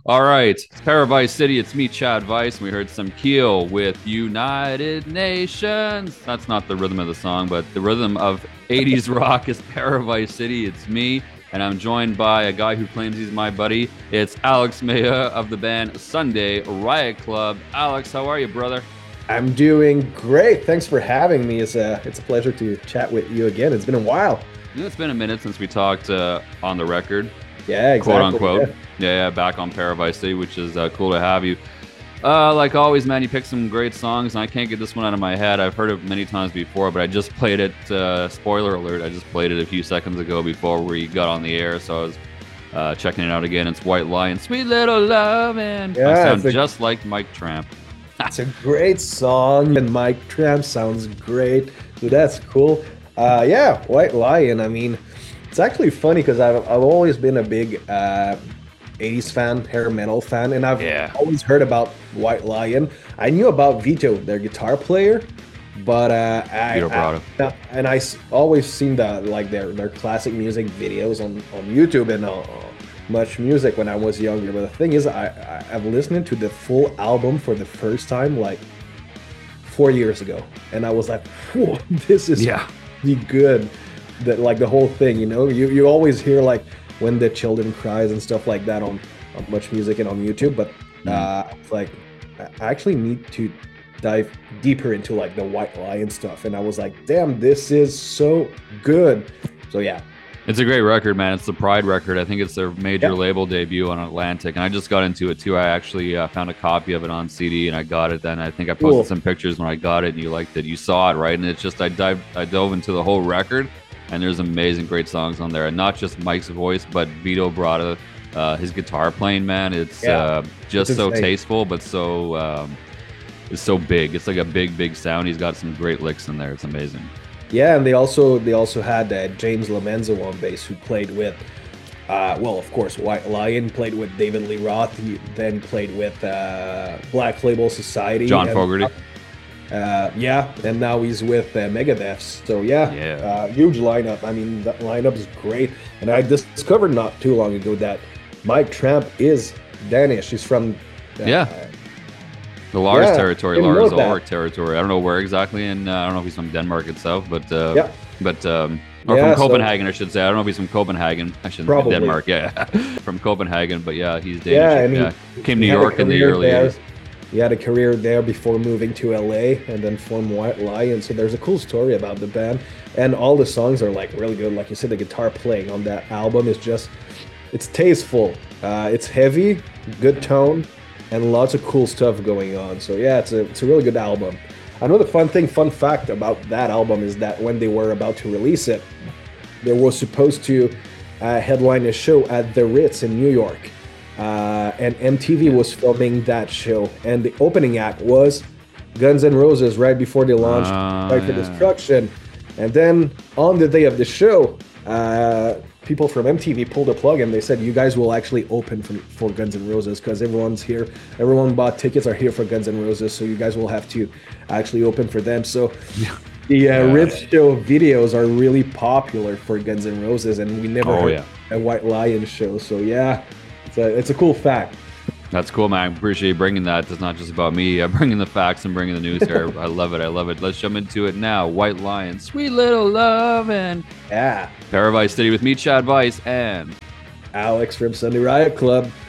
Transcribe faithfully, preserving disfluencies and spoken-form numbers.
All right, Paradise City. It's me, Chad Vice, and we heard some Keel with United Nations. That's not the rhythm of the song, but the rhythm of eighties rock is Paradise City. It's me, and I'm joined by a guy who claims he's my buddy. It's Alex Maya of the band Sunday Riot Club. Alex, how are you, brother? I'm doing great. Thanks for having me. It's a it's a pleasure to chat with you again. It's been a while. It's been a minute since we talked uh, on the record. Yeah, exactly. Quote unquote. Yeah, yeah, yeah back on Paradise City, which is uh, cool to have you. Uh, like always, man, you picked some great songs, and I can't get this one out of my head. I've heard it many times before, but I just played it. Uh, spoiler alert! I just played it a few seconds ago before we got on the air, so I was uh, checking it out again. It's White Lion, Sweet Little Lovin'. Yeah, I sound a, just like Mike Tramp. It's a great song, and Mike Tramp sounds great. Dude, that's cool. Uh, yeah, White Lion. I mean, it's actually funny because I've I've always been a big uh, eighties fan, hair metal fan, and I've yeah. always heard about White Lion. I knew about Vito, their guitar player, but uh, I, Vito Bratta. I and I always seen the like their their classic music videos on on YouTube and uh, Much Music when I was younger. But the thing is, I, I I've listened to the full album for the first time like four years ago, and I was like, "Whoa, this is yeah. pretty good." That like the whole thing, you know, you you always hear like When the Children Cries and stuff like that on, on Much Music and on YouTube, but uh, it's like I actually need to dive deeper into like the White Lion stuff, and I was like, damn, this is so good. So yeah. It's a great record, man. It's the Pride record. I think it's their major Yeah. label debut on Atlantic, and I just got into it too. I actually uh, found a copy of it on C D, and I got it. Then I think I posted Cool. some pictures when I got it, and you liked it. You saw it, right? And it's just I dived, I dove into the whole record, and there's amazing, great songs on there, and not just Mike's voice, but Vito Bratta, uh, his guitar playing, man. It's Yeah. uh, just It's so insane. tasteful, but so um, it's so big. It's like a big, big sound. He's got some great licks in there. It's amazing. Yeah, and they also they also had uh, James Lomenzo on bass, who played with, uh, well, of course, White Lion, played with David Lee Roth, he then played with uh, Black Label Society. John and, Fogerty. Uh, yeah, and now he's with uh, Megadeth. So yeah, Yeah. Uh, huge lineup. I mean, that lineup is great. And I discovered not too long ago that Mike Tramp is Danish. He's from uh, Yeah. The Lars Yeah, territory, didn't Lars know that. Ulrich territory. I don't know where exactly, and uh, I don't know if he's from Denmark itself, but uh, Yeah. but um, or Yeah, from so- Copenhagen, I should say. I don't know if he's from Copenhagen. I shouldn't say Probably. Denmark. Yeah, from Copenhagen, but yeah, he's Danish. Yeah, Yeah, and he- came to he New had a York in the career early there. eighties. He had a career there before moving to L A and then formed White Lion. So there's a cool story about the band, and all the songs are like really good. Like you said, the guitar playing on that album is just, it's tasteful. Uh, it's heavy, good tone, and lots of cool stuff going on. So yeah, it's a it's a really good album. Another fun thing, fun fact about that album is that when they were about to release it, they were supposed to uh, headline a show at the Ritz in New York. Uh, and M T V was filming that show, and the opening act was Guns N' Roses right before they launched Ah, Fight for yeah. Destruction. And then on the day of the show, uh, people from M T V pulled a plug and they said, you guys will actually open for, for Guns N' Roses because everyone's here. Everyone bought tickets, are here for Guns N' Roses, so you guys will have to actually open for them. So the uh, Ritz show videos are really popular for Guns N' Roses, and we never Oh, heard yeah. a White Lion show. So yeah, it's a, it's a cool fact. That's cool, man. I appreciate you bringing that. It's not just about me. I'm bringing the facts and bringing the news here. I love it. I love it. Let's jump into it now. White Lion, Sweet Little Lovin'. Yeah, Paradise City with me, Chad Vice, and Alex from Sunday Riot Club.